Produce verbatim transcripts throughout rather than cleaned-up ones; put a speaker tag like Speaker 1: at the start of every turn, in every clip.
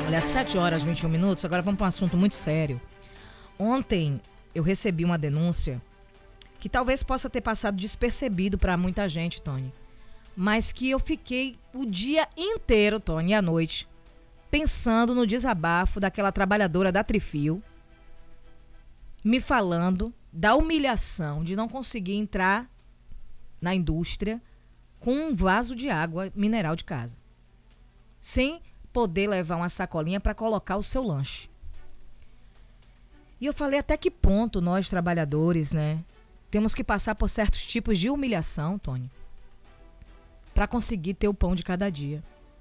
Speaker 1: Olha, sete horas e vinte e um minutos, agora vamos para um assunto muito sério. Ontem eu recebi uma denúncia que talvez possa ter passado despercebido para muita gente, Tony. Mas que eu fiquei o dia inteiro, Tony, e à noite, pensando no desabafo daquela trabalhadora da Trifil, me falando da humilhação de não conseguir entrar na indústria com um vaso de água mineral de casa, sem poder levar uma sacolinha para colocar o seu lanche. E eu falei até que ponto nós, trabalhadores, né, temos que passar por certos tipos de humilhação, Tony, para conseguir ter o pão de cada dia.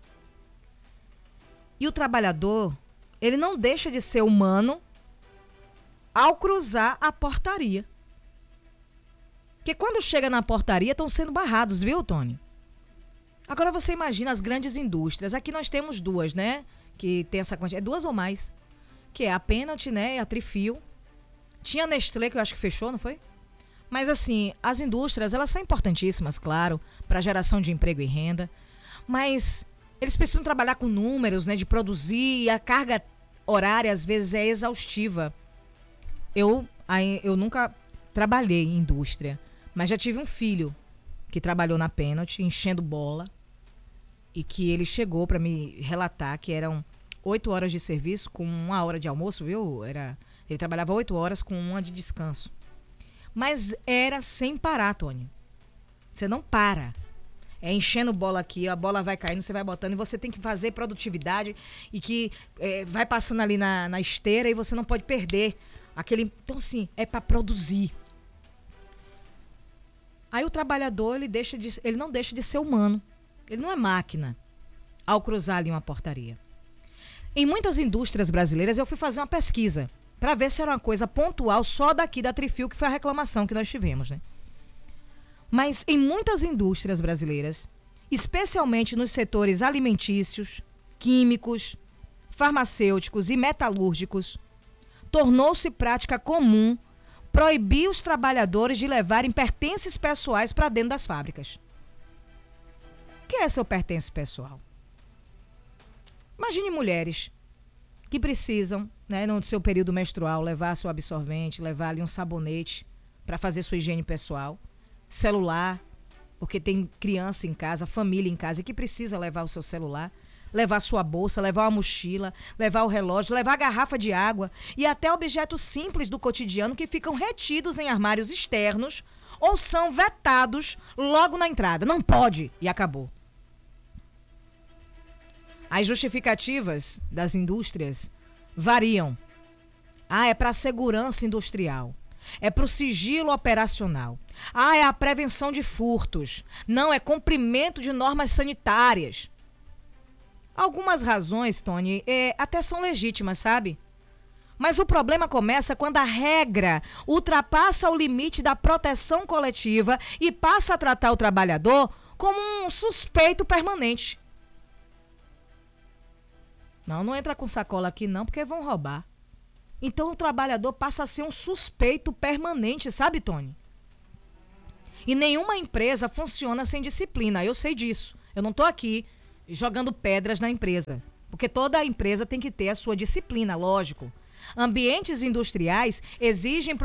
Speaker 1: E o trabalhador, ele não deixa de ser humano ao cruzar a portaria. Porque quando chega na portaria, estão sendo barrados, viu, Tony? Agora você imagina as grandes indústrias. Aqui nós temos duas, né? Que tem essa quantidade. É duas ou mais. Que é a Pennant, né? E a Trifil. Tinha a Nestlé, que eu acho que fechou, não foi? Mas assim, as indústrias, elas são importantíssimas, claro, para a geração de emprego e renda. Mas eles precisam trabalhar com números, né? De produzir. E a carga horária, às vezes, é exaustiva. Eu, eu nunca trabalhei em indústria, mas já tive um filho que trabalhou na Pennant, enchendo bola, e que ele chegou para me relatar que eram oito horas de serviço com uma hora de almoço, viu? Era, ele trabalhava oito horas com uma de descanso. Mas era sem parar, Tony. Você não para. É enchendo bola aqui, a bola vai caindo, você vai botando, e você tem que fazer produtividade, e que é, vai passando ali na, na esteira e você não pode perder aquele... Então, assim, é para produzir. Aí o trabalhador, ele, deixa de, ele não deixa de ser humano. Ele não é máquina ao cruzar ali uma portaria. Em muitas indústrias brasileiras, eu fui fazer uma pesquisa para ver se era uma coisa pontual só daqui da Trifil, que foi a reclamação que nós tivemos, né? Mas em muitas indústrias brasileiras, especialmente nos setores alimentícios, químicos, farmacêuticos e metalúrgicos, tornou-se prática comum proibir os trabalhadores de levarem pertences pessoais para dentro das fábricas. O que é seu pertence pessoal? Imagine mulheres que precisam, né, no seu período menstrual, levar seu absorvente, levar ali um sabonete para fazer sua higiene pessoal, celular, porque tem criança em casa, família em casa, e que precisa levar o seu celular, levar sua bolsa, levar uma mochila, levar o relógio, levar a garrafa de água e até objetos simples do cotidiano que ficam retidos em armários externos ou são vetados logo na entrada. Não pode! E acabou. As justificativas das indústrias variam. Ah, é para a segurança industrial. É para o sigilo operacional. Ah, é a prevenção de furtos. Não, é cumprimento de normas sanitárias. Algumas razões, Tony, é, até são legítimas, sabe? Mas o problema começa quando a regra ultrapassa o limite da proteção coletiva e passa a tratar o trabalhador como um suspeito permanente. Não, não entra com sacola aqui não, porque vão roubar. Então o trabalhador passa a ser um suspeito permanente, sabe, Tony? E nenhuma empresa funciona sem disciplina, eu sei disso. Eu não estou aqui jogando pedras na empresa, porque toda empresa tem que ter a sua disciplina, lógico. Ambientes industriais exigem